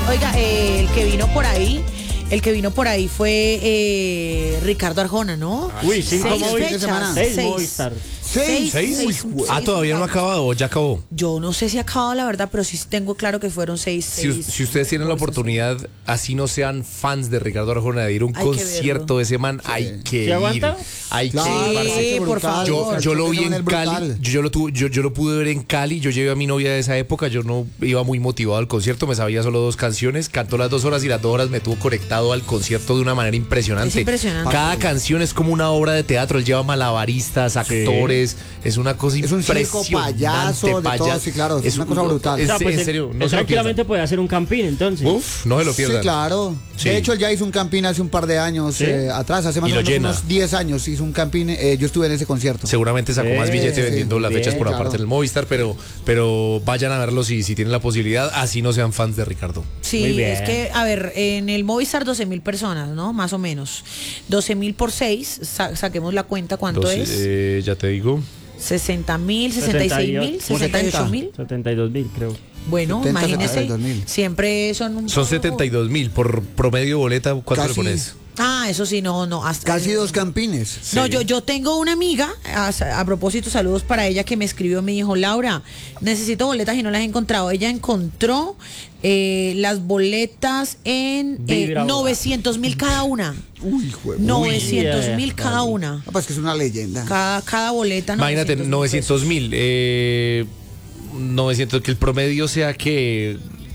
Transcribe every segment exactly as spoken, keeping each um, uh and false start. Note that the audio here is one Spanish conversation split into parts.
Oiga, eh, el que vino por ahí, el que vino por ahí fue eh, Ricardo Arjona, ¿no? Uy, cinco Seis Movistar. fechas, Seis seis. Movistar. Seis, ¿Seis? seis, Uy, seis ah, todavía no ha Ricardo. acabado, o ya acabó. Yo no sé si ha acabado la verdad, pero sí tengo claro que fueron seis. Si, seis si ustedes tienen la cosas. oportunidad, así no sean fans de Ricardo Arjona, de ir a un Hay que concierto verlo. de ese man, hay que ¿Se ir. aguanta? Hay Claro, que ir. parece por brutal. favor. Yo, yo lo vi Ese man en es Cali, brutal. yo, yo lo tuve, yo, yo lo pude ver en Cali, yo llevé a mi novia de esa época, yo no iba muy motivado al concierto, me sabía solo dos canciones, cantó las dos horas y las dos horas me tuvo conectado al concierto de una manera impresionante. Es impresionante. Cada canción es como una obra de teatro, él lleva malabaristas, actores, es una cosa Es un circo, impresionante. payaso, de todo, payaso. sí, claro, es una cosa brutal. Es, O sea, pues, en él- serio, él no se lo tranquilamente pierdan. puede hacer un campín, entonces. Uf, no se lo Sí, pierdan. claro. Sí. De hecho, él ya hizo un campín hace un par de años ¿Sí? eh, atrás, hace más Y o lo menos llena. unos diez años hizo un campín. eh, yo estuve en ese concierto. Seguramente sacó más Sí, billete sí, vendiendo las bien, fechas por claro. aparte del Movistar, pero, pero vayan a verlo si, si tienen la posibilidad, así no sean fans de Ricardo. Sí, Muy bien. es que, a ver, en el Movistar doce mil personas, ¿no? Más o menos. doce mil por seis, sa- saquemos la cuenta, ¿cuánto Entonces, es? eh, ya te digo. sesenta mil, sesenta y seis mil, sesenta y ocho mil. setenta y dos mil, creo. Bueno, setenta, imagínese, setenta y dos mil. siempre son un Son poco- setenta y dos mil por promedio boleta. ¿Cuánto le Casi. pones? Ah, eso sí, no, no. Hasta, Casi dos campines. No, Sí. yo, yo tengo una amiga, a, a propósito, saludos para ella, que me escribió, me dijo, Laura, necesito boletas y no las he encontrado. Ella encontró eh, las boletas en eh, Vibra Boga. novecientos mil cada una. Uy, jue- novecientos mil Uy, cada una. Ah, pues que es una leyenda. Cada, cada boleta. Imagínate, mil novecientos pesos. mil. Eh, novecientos, que el promedio sea que.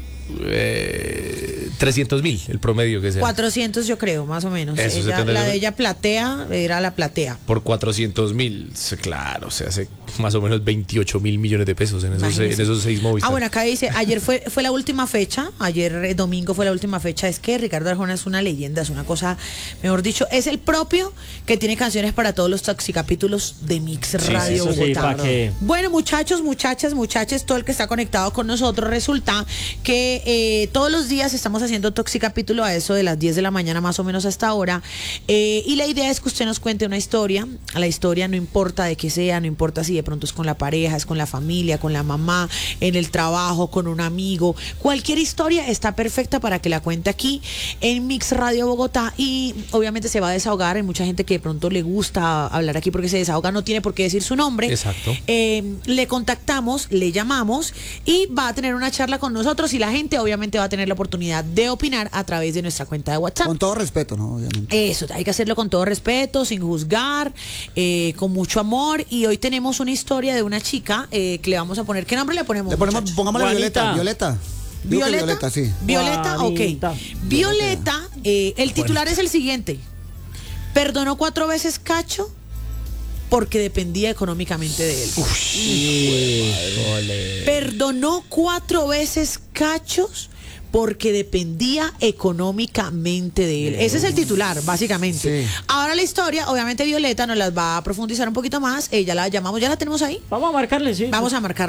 Eh, trescientos mil, el promedio que sea. cuatrocientos yo creo, más o menos. Eso, Ella- setenta y dos la de mil. ella platea era la platea. Por cuatrocientos mil, claro, se hace más o menos veintiocho mil millones de pesos en esos, Imagínese. en esos seis Movistar. Ah, bueno, acá dice, ayer fue, fue la última fecha, ayer eh, domingo fue la última fecha, es que Ricardo Arjona es una leyenda, es una cosa, mejor dicho, es el propio que tiene canciones para todos los taxicapítulos de Mix Radio eso sí, Bogotá. pa' que- Bueno, muchachos, muchachas, muchachos, todo el que está conectado con nosotros, resulta que eh, todos los días estamos haciendo Toxicapítulo a eso de las diez de la mañana, más o menos hasta ahora, eh, y la idea es que usted nos cuente una historia, la historia no importa de qué sea, no importa si de pronto es con la pareja, es con la familia, con la mamá, en el trabajo, con un amigo, cualquier historia está perfecta para que la cuente aquí en Mix Radio Bogotá, y obviamente se va a desahogar. Hay mucha gente que de pronto le gusta hablar aquí porque se desahoga, no tiene por qué decir su nombre. Exacto. Eh, le contactamos, le llamamos y va a tener una charla con nosotros, y la gente obviamente va a tener la oportunidad de opinar a través de nuestra cuenta de WhatsApp. Con todo respeto, ¿no? Obviamente. Eso, hay que hacerlo con todo respeto, sin juzgar, eh, con mucho amor. Y hoy tenemos una historia de una chica eh, que le vamos a poner. ¿Qué nombre le ponemos? Le ponemos, muchachos? pongámosle Juanita. Violeta. Violeta. Digo que Violeta. Violeta, sí. Violeta, Juanita. ok. Violeta, eh, el titular es el siguiente. Perdonó cuatro veces Cacho porque dependía económicamente de él. Perdonó cuatro veces Cachos porque dependía económicamente de él. Ese es el titular, básicamente. Sí. Ahora la historia, obviamente Violeta nos las va a profundizar un poquito más. Ella la llamamos, ¿ya la tenemos ahí? Vamos a marcarle, sí. Vamos a marcar.